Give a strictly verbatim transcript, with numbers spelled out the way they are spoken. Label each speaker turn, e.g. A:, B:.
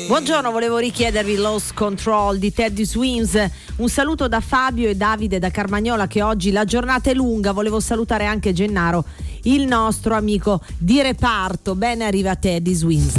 A: Buongiorno, volevo richiedervi Lost Control di Teddy Swims. Un saluto da Fabio e Davide da Carmagnola, che oggi la giornata è lunga. Volevo salutare anche Gennaro, il nostro amico di reparto. Bene, arriva Teddy Swims.